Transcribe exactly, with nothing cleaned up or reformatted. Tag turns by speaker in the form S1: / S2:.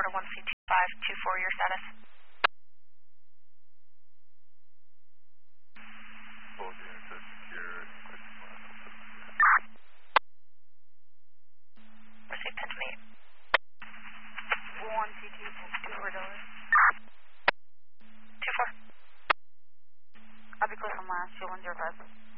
S1: Center one C two five two four, your status. Receive ten twenty-eight. one C two two four dollars. two four.
S2: I'll be clear from last, two one zero five.